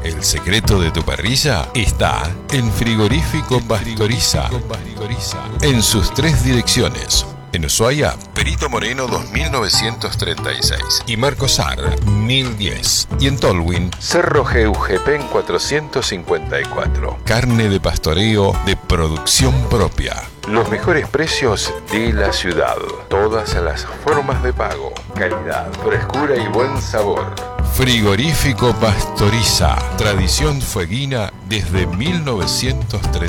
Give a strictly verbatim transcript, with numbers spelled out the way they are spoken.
El secreto de tu parrilla está en Frigorífico Pastoriza, en sus tres direcciones. En Ushuaia, Perito Moreno dos mil novecientos treinta y seis y Marcos Sar mil diez. Y en Tolwyn, Cerro Geujepen cuatrocientos cincuenta y cuatro. Carne de pastoreo de producción propia. Los mejores precios de la ciudad. Todas las formas de pago. Calidad, frescura y buen sabor. Frigorífico Pastoriza. Tradición fueguina desde mil novecientos treinta y seis.